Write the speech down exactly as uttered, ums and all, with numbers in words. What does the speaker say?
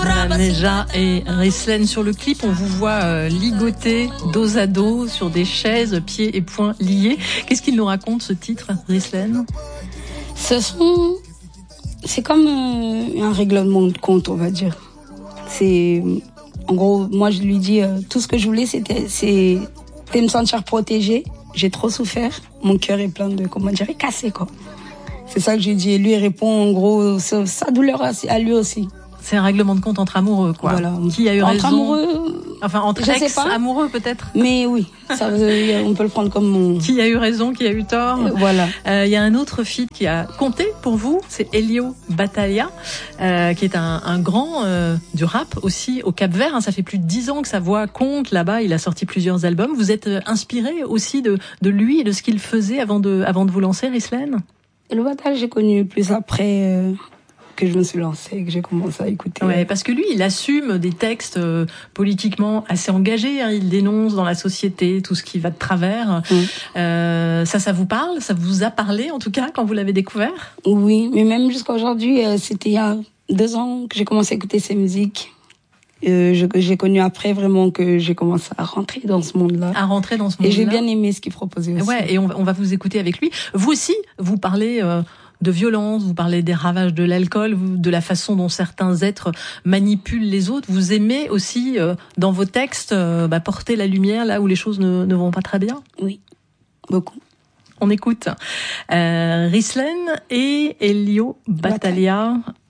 Neja et Rislen sur le clip, on vous voit euh, ligoter dos à dos sur des chaises, pieds et poings liés. Qu'est-ce qu'il nous raconte ce titre, Rislen? Ce sont, c'est comme euh, un règlement de compte, on va dire. C'est, en gros, moi je lui dis euh, tout ce que je voulais, c'était, c'est, c'était me sentir protégée. J'ai trop souffert, mon cœur est plein de, comment dire, cassé quoi. C'est ça que j'ai dit. Et lui il répond en gros, c'est sa douleur à lui aussi. C'est un règlement de compte entre amoureux, quoi. Voilà. Qui a eu entre raison? Amoureux, enfin, entre ex-amoureux, peut-être. Mais oui, ça, on peut le prendre comme mon... Qui a eu raison, qui a eu tort. Euh, voilà. Il euh, y a un autre feat qui a compté pour vous, c'est Elio Battaglia, euh, qui est un, un grand euh, du rap aussi au Cap-Vert. Hein, ça fait plus de dix ans que sa voix compte là-bas. Il a sorti plusieurs albums. Vous êtes inspiré aussi de, de lui et de ce qu'il faisait avant de, avant de vous lancer, Rislen? Elio Battaglia, j'ai connu plus après... Euh... que je me suis lancée, que j'ai commencé à écouter. Ouais, parce que lui, il assume des textes euh, politiquement assez engagés. Hein, il dénonce dans la société tout ce qui va de travers. Mmh. Euh, ça, ça vous parle? Ça vous a parlé, en tout cas, quand vous l'avez découvert? Oui, mais même jusqu'à aujourd'hui, euh, c'était il y a deux ans que j'ai commencé à écouter ses musiques. Euh, je, j'ai connu après vraiment que j'ai commencé à rentrer dans ce monde-là. À rentrer dans ce monde-là. Et j'ai bien aimé ce qu'il proposait aussi. Ouais, et on, on va vous écouter avec lui. Vous aussi, vous parlez... Euh, de violence, vous parlez des ravages de l'alcool, de la façon dont certains êtres manipulent les autres. Vous aimez aussi, euh, dans vos textes, euh, bah, porter la lumière là où les choses ne, ne vont pas très bien? Oui, beaucoup. On écoute euh, Rislen et Elio Battaglia